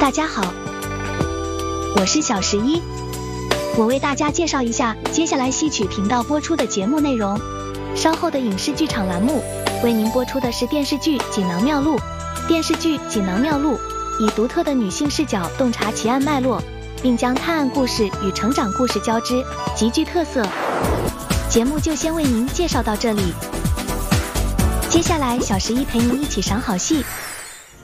大家好，我是小11，我为大家介绍一下接下来戏曲频道播出的节目内容。稍后的影视剧场栏目为您播出的是电视剧《锦囊妙录》。电视剧《锦囊妙录》以独特的女性视角洞察奇案脉络，并将探案故事与成长故事交织，极具特色。节目就先为您介绍到这里，接下来小11陪您一起赏好戏。